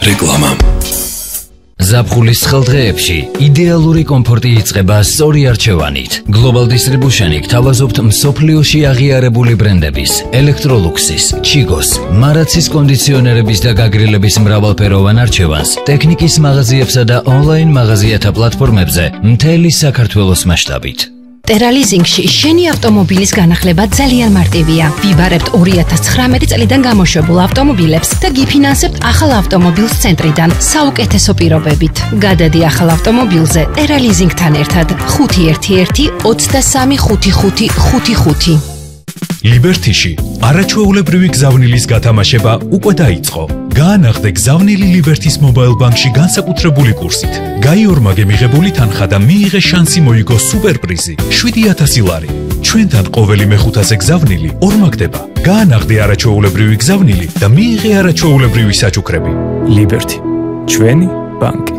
რეკლამა. ზაფხულის ცხელდღეებში იდეალური კომფორტი იწყება სწორი არჩევანით. Global Distribution-ი გთავაზობთ მსოფლიოში აღიარებული ბრენდების, Electroluxის, Chigos, Marazis კონდიციონერების და გაგრილების მრავალფეროვან არჩევანს ტექნიკის მაღაზიებსა და ონლაინ მაღაზიათა პლატფორმებზე მთელი საქართველოს მასშტაბით. ტერალიზინგში შენი ავტომობილის განახლება ძალიან მარტივია. ვიბარებთ 2019 წლიდან გამოშვებულ ავტომობილებს და გიფინანსებთ ახალ ავტომობილს ცენტრიდან საუკეთესო პირობებით. გადადი ახალ ავტომობილზე ტერალიზინგთან ერთად 511 23 5555. ლიბერთიში არაჩვეულებრივი გზავნილის გათამაშება უკვე დაიწყო. გაანახდე გზავნილი ლიბერთის მობაილ ბანკში განსაკუთრებული კურსით. გაიორმაგე მიღებული თანხა და მიიღე შანსი მოიგო სუპერპრიზი 7000 ლარი. ჩვენთან ყოველი მეხუთაზე გზავნილი ორმაგდება. გაანახდე არაჩვეულებრივი გზავნილი და მიიღე არაჩვეულებრივი საჩუქრები. ლიბერთი, ჩვენი ბანკი.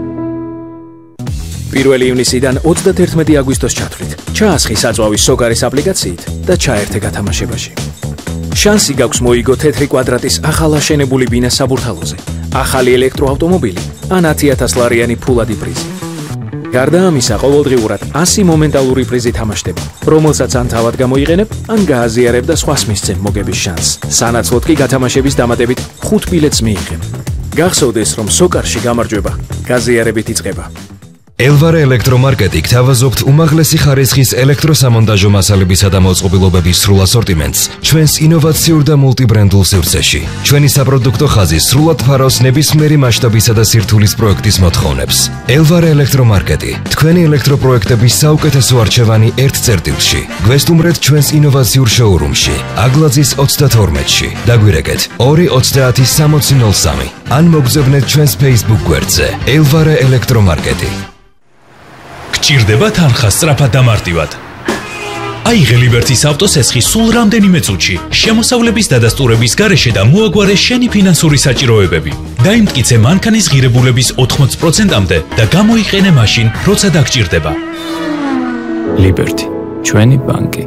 1 ივნისიდან 31 აგვისტოს ჩათვლით. ჩაასხი საწვავის სოკარის აპლიკაციით და ჩაერთე გათამაშებაში. შანსი გაქვს მოიგო თეთრი კვადრატის ახალაშენებული ბინა საბურთალოზე, ახალი ელექტროავტომობილი ან 10000 ლარიანი ფულადი პრიზი. გარდა ამისა, ყოველდღიურად 100 მომენტალური პრიზი თამაშდება, რომელსაც ან თავად გამოიყენებ, ან გააზიარებ და სხვას მისცემ მოგების შანსს. სანაცვლოდ კი გათამაშების დამატებით 5 ბილეთს მიიღებ. გახსოვდეს, რომ სოკარში გამარჯვება გაზიარებით იწყება. Elvare ელექტრომარკეტი გთავაზობთ უმაღლესი ხარისხის ელექტროსამონტაჟო მასალებისა და მოწყობილობების სრულ ასორტიმენტს ჩვენს ინოვაციურ და მულტიბრენდულ სივრცეში. ჩვენი საპროდუქტო ხაზი სრულად ფარავს ნებისმიერი მასშტაბისა და სირთულის პროექტის მოთხოვნებს. Elvare ელექტრომარკეტი, თქვენი ელექტროპროექტების საუკეთესო არჩევანი ერთ წერტილში. გვესტუმრეთ ჩვენს ინოვაციურ შოურუმში, აგლაძის 32-ში. დაგვირეკეთ 2306003 ან მოგზავნეთ ჩვენს Facebook გვერდზე Elvare ელექტრომარკეტი. გჭირდება თანხა სწრაფად და მარტივად. აიღე ლიბერთის ავტოსესხი სულ რამდენიმე წუთში, შემოსავლების დადასტურების გარეშე და მოაგვარე შენი ფინანსური საჭიროებები. დაიმტკიცე მანქანის ღირებულების 80%-მდე და გამოიყენე მაშინ, როცა დაგჭირდება. ლიბერთი, ჩვენი ბანკი.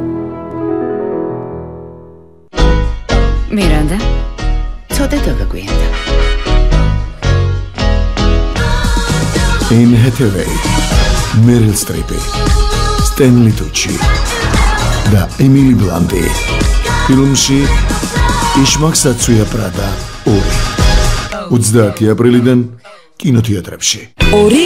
მირანდა, ცოტა დაგაგვიანდა. Anne Hathaway, Meryl Streep, Stanley Tucci და Emily Blunt. ფილმში იშმაკსაცუია პრადა 2. 30 აპრილიდან კინოთეატრებში.